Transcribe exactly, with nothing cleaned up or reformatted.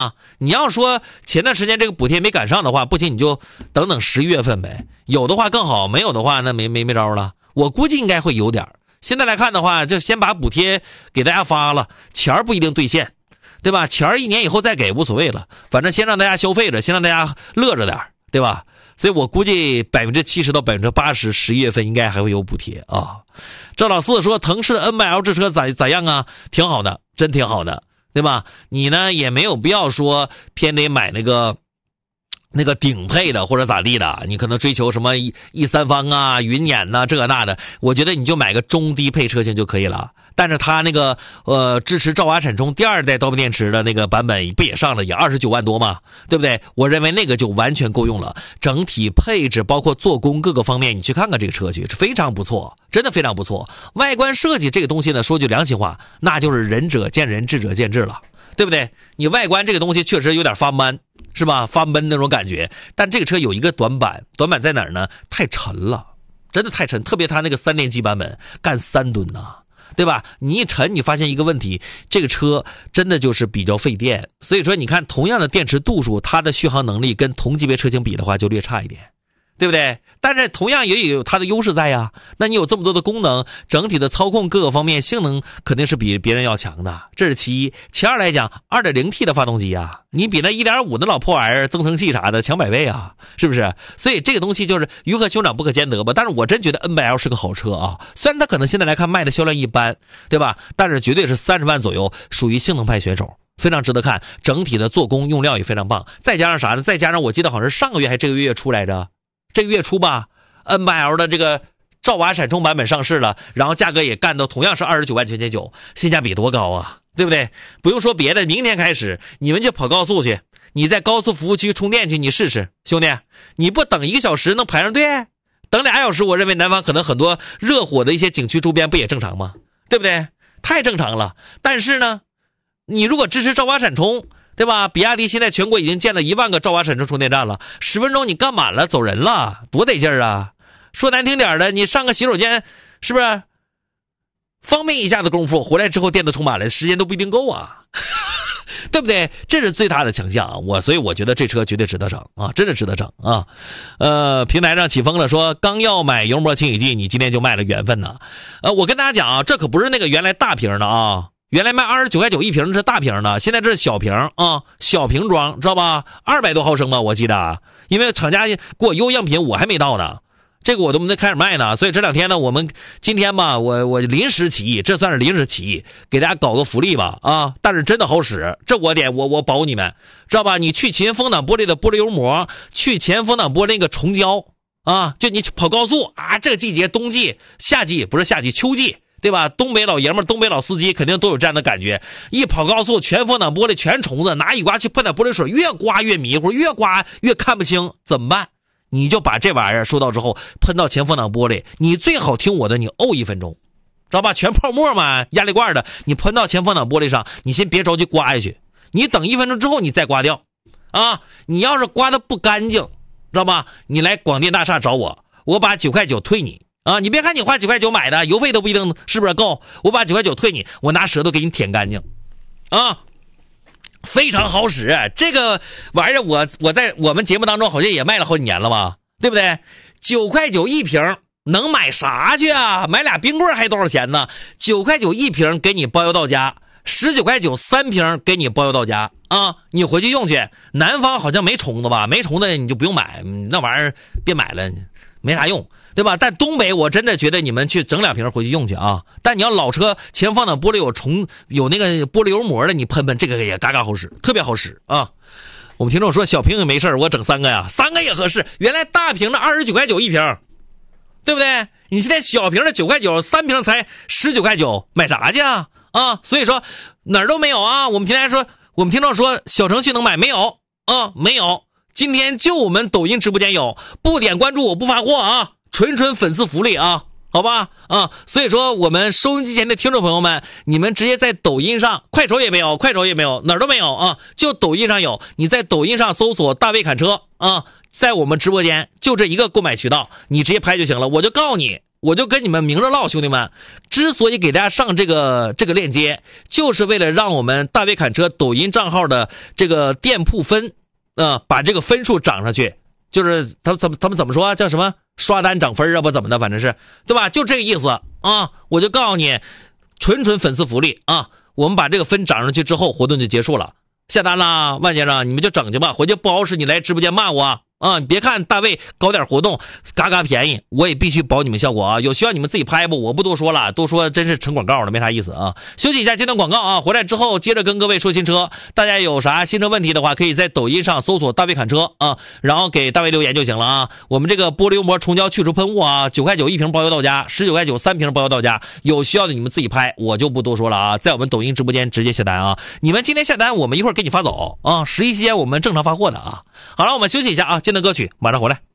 啊，你要说前段时间这个补贴没赶上的话，不行你就等等十一月份呗，有的话更好，没有的话那没没没招了。我估计应该会有点，现在来看的话，就先把补贴给大家发了，钱儿不一定兑现，对吧？钱儿一年以后再给无所谓了，反正先让大家消费着，先让大家乐着点，对吧？所以我估计百分之七十到百分之八十，十一月份应该还会有补贴啊。赵老四说，腾势的 N 八 L 这车咋咋样啊？挺好的，真挺好的。对吧？你呢也没有必要说偏得买那个那个顶配的或者咋地的，你可能追求什么 E 一三方啊、云辇呐、啊、这个那的，我觉得你就买个中低配车型就可以了。但是它那个呃支持兆瓦闪充第二代刀片电池的那个版本不也上了，也二十九万多嘛，对不对？我认为那个就完全够用了，整体配置包括做工各个方面，你去看看这个车去，是非常不错，真的非常不错。外观设计这个东西呢，说句良心话，那就是仁者见仁，智者见智了，对不对？你外观这个东西确实有点发闷，是吧？发闷那种感觉。但这个车有一个短板，短板在哪儿呢？太沉了，真的太沉，特别它那个三电机版本干三吨呐。对吧？你一沉，你发现一个问题，这个车真的就是比较费电。所以说，你看同样的电池度数，它的续航能力跟同级别车型比的话，就略差一点，对不对？但是同样也有它的优势在呀。那你有这么多的功能，整体的操控各个方面性能肯定是比别人要强的，这是其一。其二来讲 ，二点零 T 的发动机啊，你比那 一点五 的老破玩意儿增程器啥的强百倍啊，是不是？所以这个东西就是鱼和熊掌不可兼得吧。但是我真觉得 N 八 L 是个好车啊，虽然它可能现在来看卖的销量一般，对吧？但是绝对是三十万左右，属于性能派选手。非常值得看，整体的做工用料也非常棒，再加上啥呢？再加上我记得好像是上个月还这个月出来着，这个月初吧 ，N 八 L 的这个兆瓦闪充版本上市了，然后价格也干到同样是二十九万九千九，性价比多高啊，对不对？不用说别的，明天开始你们去跑高速去，你在高速服务区充电去，你试试，兄弟，你不等一个小时能排上队？等俩小时，我认为南方可能很多热火的一些景区周边不也正常吗？对不对？太正常了。但是呢，你如果支持兆瓦闪充，对吧？比亚迪现在全国已经建了一万个兆瓦闪充充电站了，十分钟你干满了走人了，多得劲儿啊！说难听点的，你上个洗手间是不是方便一下的功夫，回来之后电都充满了，时间都不一定够啊，对不对？这是最大的强项啊！我所以我觉得这车绝对值得整啊，真的值得整啊！呃，平台上起风了，说刚要买油膜清洗剂，你今天就卖了缘分呢。呃，我跟大家讲啊，这可不是那个原来大瓶的啊。原来卖二十九块九一瓶的是大瓶的，现在这是小瓶啊，小瓶装，知道吧？二百多毫升吧，我记得，因为厂家给我邮样品，我还没到呢，这个我都没开始卖呢，所以这两天呢，我们今天吧，我我临时起意，这算是临时起意，给大家搞个福利吧啊！但是真的好使，这我点我我保你们，知道吧？你去前风挡玻璃的玻璃油膜，去前风挡玻璃那个重胶啊，就你跑高速啊，这个季节冬季、夏季不是夏季，秋季。对吧？东北老爷们儿、东北老司机肯定都有这样的感觉。一跑高速，全风挡玻璃全虫子，拿雨刮去喷点玻璃水，越刮越迷糊，越刮越看不清，怎么办？你就把这玩意儿收到之后喷到前风挡玻璃，你最好听我的，你沤一分钟，知道吧？全泡沫嘛，压力罐的，你喷到前风挡玻璃上，你先别着急刮下去，你等一分钟之后你再刮掉啊！你要是刮的不干净，知道吧？你来广电大厦找我，我把九块九退你。啊，你别看你花九块九买的，邮费都不一定是不是够，我把九块九退你，我拿舌头给你舔干净，啊，非常好使。这个玩意儿我我在我们节目当中好像也卖了好几年了吧，对不对？九块九一瓶，能买啥去啊？买俩冰棍还多少钱呢？九块九一瓶给你包邮到家，十九块九三瓶给你包邮到家啊！你回去用去。南方好像没虫子吧？没虫子你就不用买，那玩意儿别买了，没啥用。对吧？但东北我真的觉得你们去整两瓶回去用去啊！但你要老车前方挡玻璃有虫有那个玻璃油膜的，你喷喷这个也嘎嘎好使，特别好使啊！我们听众说小瓶也没事，我整三个呀，三个也合适。原来大瓶的二十九块九一瓶，对不对？你现在小瓶的九块九，三瓶才十九块九，买啥去啊？啊！所以说哪儿都没有啊！我们平台说，我们听众说小程序能买没有啊？没有，今天就我们抖音直播间有，不点关注我不发货啊！纯纯粉丝福利啊，好吧啊，所以说我们收音机前的听众朋友们，你们直接在抖音上，快手也没有，快手也没有，哪儿都没有啊，就抖音上有。你在抖音上搜索大卫侃车啊，在我们直播间就这一个购买渠道，你直接拍就行了。我就告诉你， 我就跟你们明着唠，兄弟们，之所以给大家上这个这个链接，就是为了让我们大卫侃车抖音账号的这个店铺分，呃，把这个分数涨上去。就是他怎么他们怎么说叫什么刷单涨分啊，不怎么的，反正是对吧？就这个意思啊！我就告诉你，纯纯粉丝福利啊！我们把这个分涨上去之后，活动就结束了。下单啦，万先生，你们就整去吧。回去不好使，你来直播间骂我啊！你别看大卫搞点活动，嘎嘎便宜，我也必须保你们效果啊！有需要你们自己拍不？我不多说了，多说真是成广告了，没啥意思啊！休息一下，接段广告啊！回来之后接着跟各位说新车，大家有啥新车问题的话，可以在抖音上搜索大卫侃车啊，然后给大卫留言就行了啊！我们这个玻璃油膜虫胶去除喷雾啊，九块九一瓶包邮到家，十九块九三瓶包邮到家，有需要的你们自己拍，我就不多说了啊！在我们抖音直播间直接下单啊！你们今天下单，我们一会儿给你发走啊！十一期间我们正常发货的啊！好了，我们休息一下啊，接段歌曲，马上回来。